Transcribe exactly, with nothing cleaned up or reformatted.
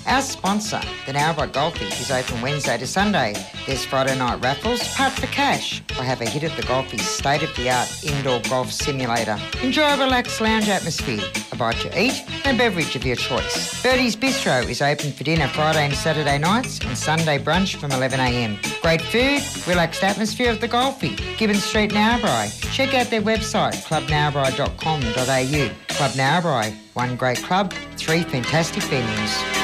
Our sponsor, the Narrabri Golfie, is open Wednesday to Sunday. There's Friday night raffles, putt for cash, or have a hit at the Golfie's state-of-the-art indoor golf simulator. Enjoy a relaxed lounge atmosphere, a bite to eat, and a beverage of your choice. Birdie's Bistro is open for dinner Friday and Saturday nights and Sunday brunch from eleven a m. Great food, relaxed atmosphere of the Golfie. Gibbon Street, Narrabri. Check out their website, club narrabri dot com dot a u. Club Narrabri, one great club, three fantastic venues.